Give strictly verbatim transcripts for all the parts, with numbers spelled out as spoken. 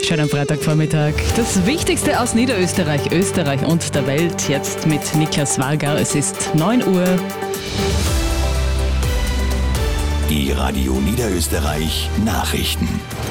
Schönen Freitagvormittag. Das Wichtigste aus Niederösterreich, Österreich und der Welt jetzt mit Niklas Varga. Es ist neun Uhr. Die Radio Niederösterreich Nachrichten.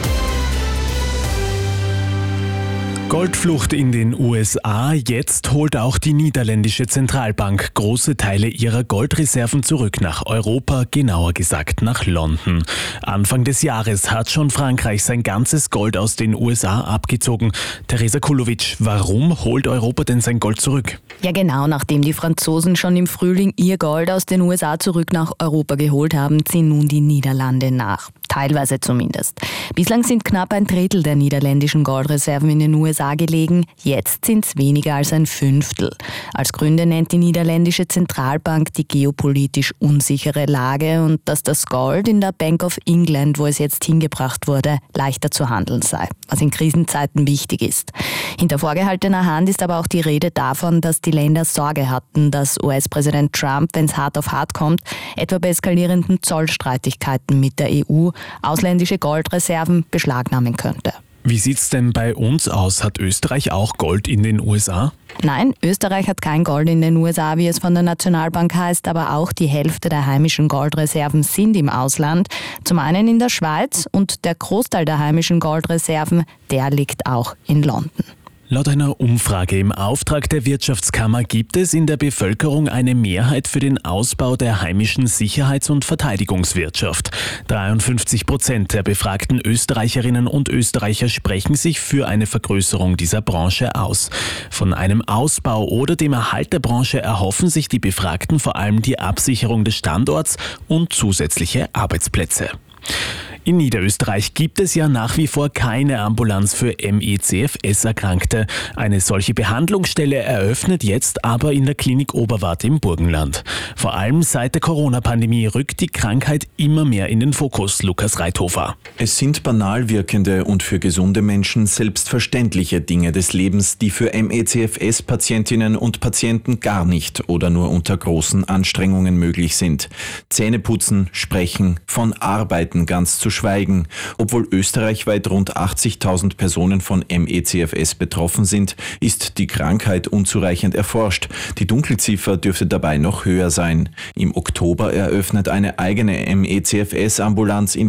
Goldflucht in den U S A. Jetzt holt auch die niederländische Zentralbank große Teile ihrer Goldreserven zurück nach Europa, genauer gesagt nach London. Anfang des Jahres hat schon Frankreich sein ganzes Gold aus den U S A abgezogen. Teresa Kulowitsch, warum holt Europa denn sein Gold zurück? Ja genau, nachdem die Franzosen schon im Frühling ihr Gold aus den U S A zurück nach Europa geholt haben, ziehen nun die Niederlande nach. Teilweise zumindest. Bislang sind knapp ein Drittel der niederländischen Goldreserven in den U S A gelegen. Jetzt sind es weniger als ein Fünftel. Als Gründe nennt die niederländische Zentralbank die geopolitisch unsichere Lage und dass das Gold in der Bank of England, wo es jetzt hingebracht wurde, leichter zu handeln sei, was in Krisenzeiten wichtig ist. Hinter vorgehaltener Hand ist aber auch die Rede davon, dass die Länder Sorge hatten, dass U S-Präsident Trump, wenn es hart auf hart kommt, etwa bei eskalierenden Zollstreitigkeiten mit der E U, ausländische Goldreserven beschlagnahmen könnte. Wie sieht's denn bei uns aus? Hat Österreich auch Gold in den U S A? Nein, Österreich hat kein Gold in den U S A, wie es von der Nationalbank heißt, aber auch die Hälfte der heimischen Goldreserven sind im Ausland. Zum einen in der Schweiz und der Großteil der heimischen Goldreserven, der liegt auch in London. Laut einer Umfrage im Auftrag der Wirtschaftskammer gibt es in der Bevölkerung eine Mehrheit für den Ausbau der heimischen Sicherheits- und Verteidigungswirtschaft. dreiundfünfzig Prozent der befragten Österreicherinnen und Österreicher sprechen sich für eine Vergrößerung dieser Branche aus. Von einem Ausbau oder dem Erhalt der Branche erhoffen sich die Befragten vor allem die Absicherung des Standorts und zusätzliche Arbeitsplätze. In Niederösterreich gibt es ja nach wie vor keine Ambulanz für M E C F S-Erkrankte. Eine solche Behandlungsstelle eröffnet jetzt aber in der Klinik Oberwart im Burgenland. Vor allem seit der Corona-Pandemie rückt die Krankheit immer mehr in den Fokus. Lukas Reithofer. Es sind banal wirkende und für gesunde Menschen selbstverständliche Dinge des Lebens, die für M E C F S-Patientinnen und Patienten gar nicht oder nur unter großen Anstrengungen möglich sind. Zähneputzen, sprechen, von Arbeiten ganz zu schweigen. Obwohl österreichweit rund achtzigtausend Personen von M E C F S betroffen sind, ist die Krankheit unzureichend erforscht. Die Dunkelziffer dürfte dabei noch höher sein. Im Oktober eröffnet eine eigene M E C F S-Ambulanz in